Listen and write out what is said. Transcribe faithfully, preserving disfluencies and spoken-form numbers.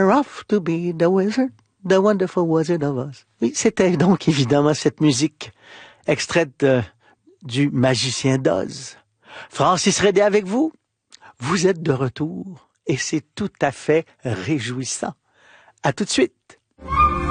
you're off to be the wizard, the wonderful Wizard of Oz. Oui, c'était donc évidemment cette musique extraite de, du Magicien d'Oz. Francis Redé avec vous. Vous êtes de retour et c'est tout à fait réjouissant. À tout de suite.